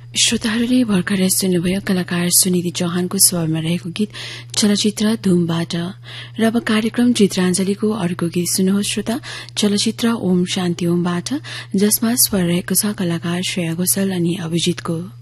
श्रोताहरूले भर्खरै सुन्नुभयो कलाकार सुनिधि चौहानको स्वरमा रहेको गीत चलचित्र धूमबाट। र अब कार्यक्रम चित्राञ्जलीको अर्को गीत सुन्नुहोस् श्रोता, चलचित्र ओम शान्ति ओमबाट, जसमा स्वर रहेको छ कलाकार श्रेया घोषाल अनि अभिजितको।